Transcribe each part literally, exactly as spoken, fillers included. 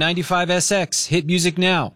ninety-five S X. Hit music now.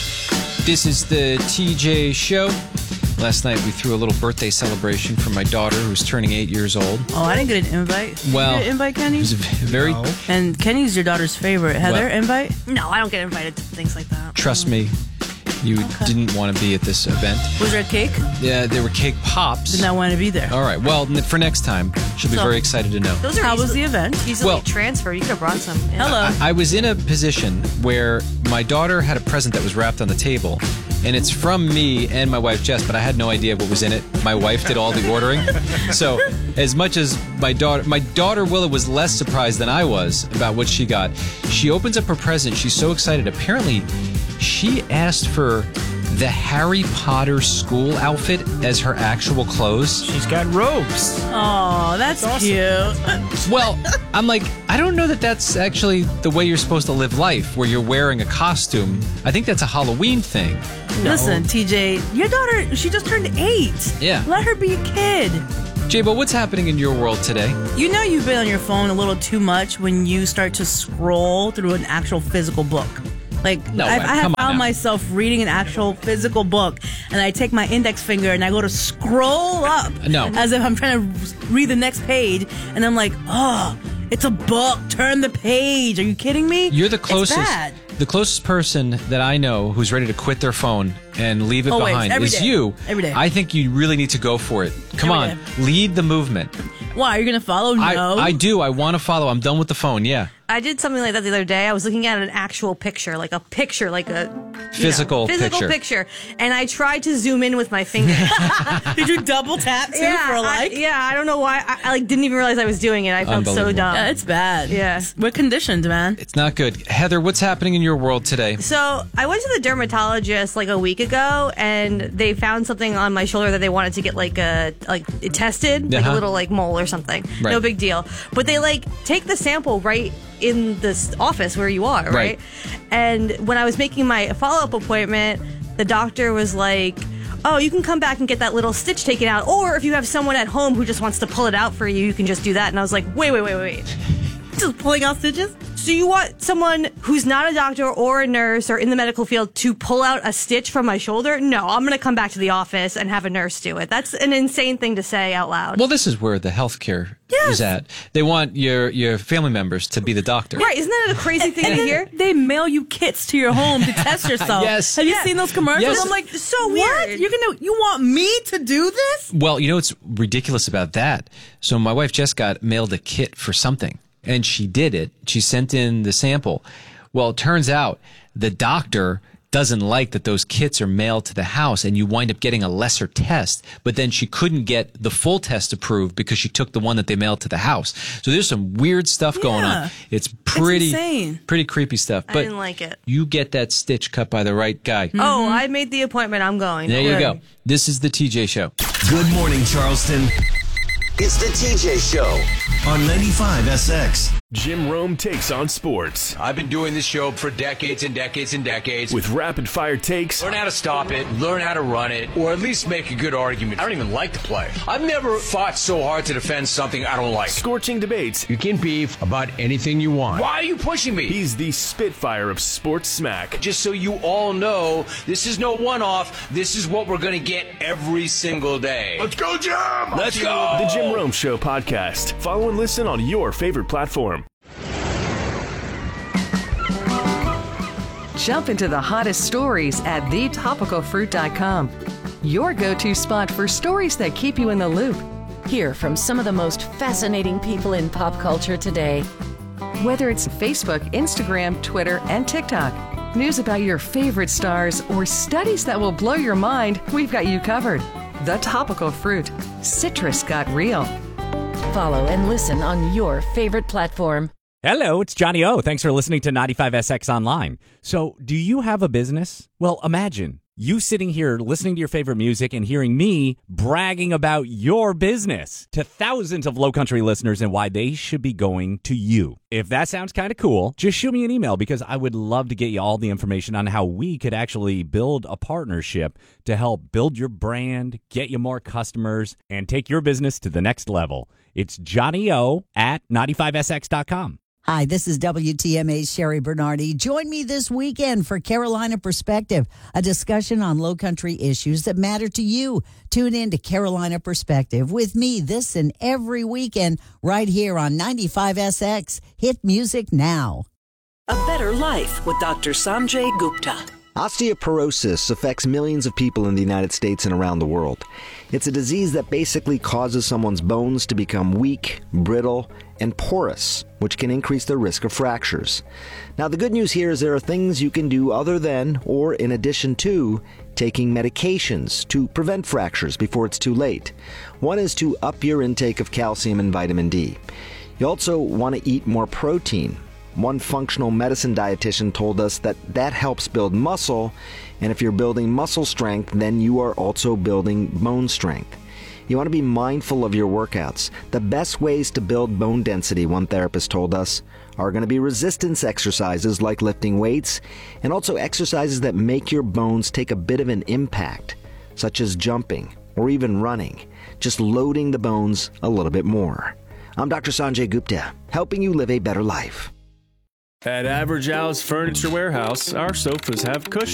This is the T J Show. Last night we threw a little birthday celebration for my daughter who's turning eight years old. Oh, I didn't get an invite. Well, you get an invite, Kenny? It was very... No. And Kenny's your daughter's favorite. Heather, Well- invite? No, I don't get invited to things like that. Trust me, you Okay. didn't want to be at this event. Was there a cake? Yeah, there were cake pops. Did not want to be there. All right. Well, n- for next time, she'll be So- very excited to know. Those are How easily, was the event? easily Well- transferred. You could have brought some. Yeah. Hello. I was in a position where my daughter had a present that was wrapped on the table, and it's from me and my wife Jess, but I had no idea what was in it. My wife did all the ordering. So as much as my daughter, my daughter Willa was less surprised than I was about what she got. She opens up her present. She's so excited. Apparently, she asked for the Harry Potter school outfit as her actual clothes. She's got robes. Oh, that's, That's cute. Well, I'm like, I don't know that that's actually the way you're supposed to live life, where you're wearing a costume. I think that's a Halloween thing. Listen, T J, your daughter, she just turned eight. Yeah. Let her be a kid. Jabo, what's happening in your world today? You know you've been on your phone a little too much when you start to scroll through an actual physical book. Like, No I, way. I have Come on found now. myself reading an actual physical book, and I take my index finger and I go to scroll up No. as if I'm trying to read the next page, and I'm like, oh, it's a book. Turn the page. Are you kidding me? You're the It's closest bad. the closest person that I know who's ready to quit their phone and leave it Always, behind every is day. you. Every day. I think you really need to go for it. Come Every on, day. lead the movement. Why? Are you going to follow? No. I, I do. I want to follow. I'm done with the phone. Yeah. I did something like that the other day. I was looking at an actual picture, like a picture, like a you Physical know, physical picture. picture, and I tried to zoom in with my finger. Did you double tap too for a I, like? yeah, I don't know why. I, I like didn't even realize I was doing it. I felt so Unbelievable. dumb. Yeah, it's bad. Yeah. We're conditioned, man. It's not good. Heather, what's happening in your world today? So I went to the dermatologist like a week ago, and they found something on my shoulder that they wanted to get like a like it tested, like Uh-huh. a little like mole or something. Right. No big deal. But they like take the sample right in this office where you are, right? Right. And when I was making my follow up appointment, the doctor was like, oh, you can come back and get that little stitch taken out, or if you have someone at home who just wants to pull it out for you, you can just do that. And I was like, wait, wait, wait, wait. Just pulling out stitches? So you want someone who's not a doctor or a nurse or in the medical field to pull out a stitch from my shoulder? No, I'm going to come back to the office and have a nurse do it. That's an insane thing to say out loud. Well, this is where the healthcare is at. They want your your family members to be the doctor. Right, isn't that a crazy thing And to then hear? they mail you kits to your home to test yourself. Yes. Have you Yeah. seen those commercials? Yes. I'm like, So what? weird. You're gonna? You want me to do this? Well, you know what's ridiculous about that? So my wife just got mailed a kit for something, and she did it. She sent in the sample. Well, it turns out the doctor doesn't like that those kits are mailed to the house, and you wind up getting a lesser test. But then she couldn't get the full test approved because she took the one that they mailed to the house. So there's some weird stuff going Yeah. on. It's pretty, insane. pretty creepy stuff. I But didn't like it. you get that stitch cut by the right guy. Oh, I made the appointment. I'm going. There you Good. go. This is the T J Show. Good morning, Charleston. It's the T J Show. On ninety-five S X. Jim Rome takes on sports I've been doing this show for decades and decades and decades. with rapid fire takes, Learn how to stop it, learn how to run it, or at least make a good argument. I don't even like to play. I've never fought so hard to defend something I don't like. scorching debates. You can beef about anything you want. Why are you pushing me? He's the spitfire of sports smack. Just so you all know, this is no one-off. This is what we're going to get every single day. Let's go, Jim! Let's go! The Jim Rome Show podcast. Follow and listen on your favorite platform. Jump into the hottest stories at the topical fruit dot com. Your go-to spot for stories that keep you in the loop. Hear from some of the most fascinating people in pop culture today. Whether it's Facebook, Instagram, Twitter, and TikTok. News about your favorite stars or studies that will blow your mind, we've got you covered. The Topical Fruit. Citrus got real. Follow and listen on your favorite platform. Hello, it's Johnny O. Thanks for listening to ninety-five S X Online. So, do you have a business? Well, imagine you sitting here listening to your favorite music and hearing me bragging about your business to thousands of Low Country listeners and why they should be going to you. If that sounds kind of cool, just shoot me an email because I would love to get you all the information on how we could actually build a partnership to help build your brand, get you more customers, and take your business to the next level. It's Johnny O at ninety-five S X dot com. Hi, this is W T M A's Sherry Bernardi. Join me this weekend for Carolina Perspective, a discussion on low country issues that matter to you. Tune in to Carolina Perspective with me this and every weekend right here on ninety-five S X. Hit music now. A Better Life with Doctor Sanjay Gupta. Osteoporosis affects millions of people in the United States and around the world. It's a disease that basically causes someone's bones to become weak, brittle, and porous, which can increase the risk of fractures. Now, the good news here is there are things you can do other than, or in addition to, taking medications to prevent fractures before it's too late. One is to up your intake of calcium and vitamin D. You also want to eat more protein. One functional medicine dietitian told us that that helps build muscle, and if you're building muscle strength, then you are also building bone strength. You want to be mindful of your workouts. The best ways to build bone density, one therapist told us, are going to be resistance exercises like lifting weights, and also exercises that make your bones take a bit of an impact, such as jumping or even running, just loading the bones a little bit more. I'm Doctor Sanjay Gupta, helping you live a better life. At Average Al's Furniture Warehouse, our sofas have cushions.